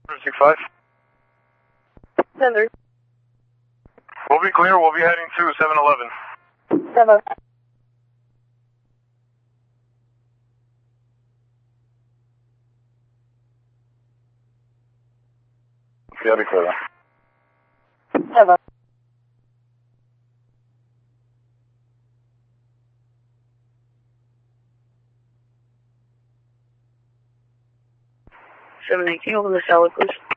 65. 10-3. We'll be clear. We'll be heading to 7-Eleven. 7. Yeah, I'll be clear then. 7. 7-18, over the salad, please.